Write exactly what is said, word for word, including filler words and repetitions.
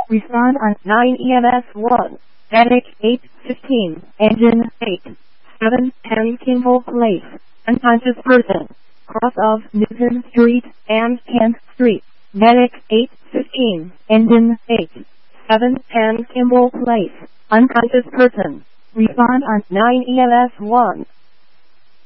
Respond on nine E M S one. Medic eight fifteen. Engine eight. seven ten Kimball Place. Unconscious person. Cross of Newton Street and Kent Street. Medic eight fifteen. Engine eight. seven ten Kimball Place. Unconscious person. Respond on nine E M S one.